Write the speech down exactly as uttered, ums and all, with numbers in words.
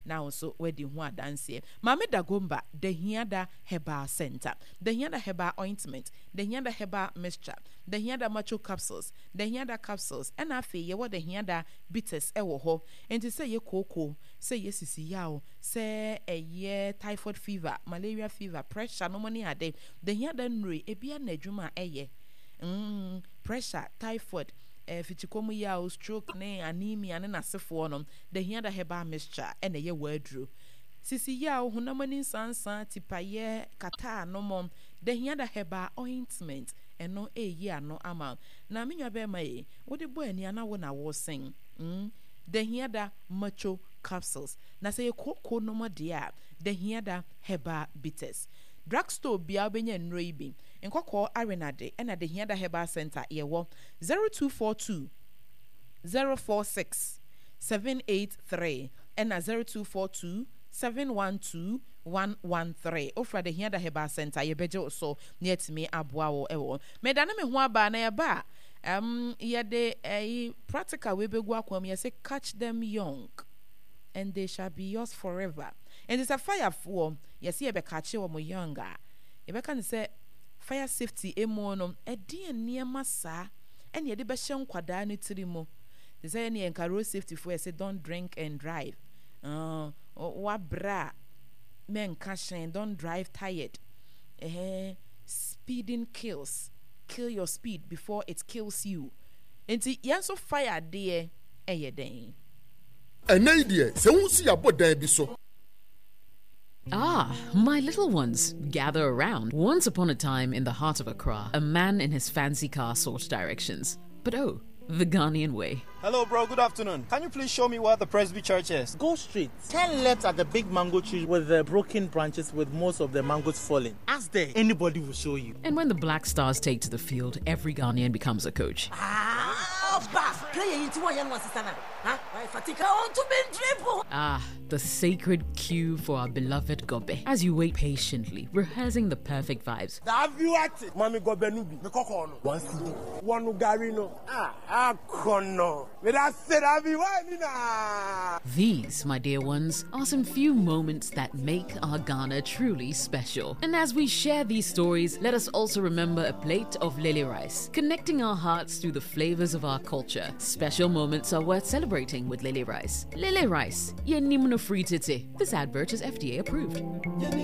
now so where the one dance here. Mame Dagomba, the Hiada Heba Center, the Hiada Heba ointment, the Hiada Heba mixture, the Hiada macho capsules, the Hiada capsules, and I feel you what the Hiada bitters ewo ho, and to say ye cocoa, say yes, is yao, say a year typhoid fever, malaria fever, pressure, no money a day, the Hiada nri, e bia nejuma eye, mm, pressure, typhoid. Eh, fitikomu ya stroke ne anemia ne nasefo no the Hiada Heba mixture and a ye wordru sisi ya hunamani sansa tipaye kata no mom the Hiada Heba ointment and no e ye no ama na menwa be mai wo de boy ani ana wo na wo sing mm the Hiada macho capsules na say koko no mo dia the Hiada Heba bitters drugstore bia benya nnro ibi nkokọ arenade and at the Hiada Heba Center yewo zero two four two zero four six seven eight three and a zero two four two seven one two one one three ofra the Hiada Heba Center ye beje so near to me aboa wo ewo medana me ho aba na yeba um ye de a practical we begwa kwam ye say catch them young and they shall be yours forever. And it's a fire for yes, ye be catch you mo younger. If I can say fire safety e mono e di near massa and ye de be shen kwada ni trimo. They say any encourage safety for say don't drink and drive. Uh wa bra men cashin don't drive tired. Eh speeding kills. Kill your speed before it kills you. And see yan so fire dear e ye den. An idea, so see about there be so. Ah, my little ones, gather around. Once upon a time in the heart of Accra, a man in his fancy car sought directions. But oh, the Ghanaian way. Hello, bro. Good afternoon. Can you please show me where the Presby Church is? Go straight. Turn left at the big mango tree with the broken branches with most of the mangoes falling. Ask there, anybody will show you. And when the Black Stars take to the field, every Ghanaian becomes a coach. Ah, the sacred cue for our beloved Gobe. As you wait patiently, rehearsing the perfect vibes. Mami Gobe nubi, me kokono. One city, one ugarino. Ah, ah, kono. These, my dear ones, are some few moments that make our Ghana truly special. And as we share these stories, let us also remember a plate of lele rice, connecting our hearts through the flavors of our culture. Special moments are worth celebrating with lele rice. Lele rice, ye nimuno free tete. This advert is F D A approved.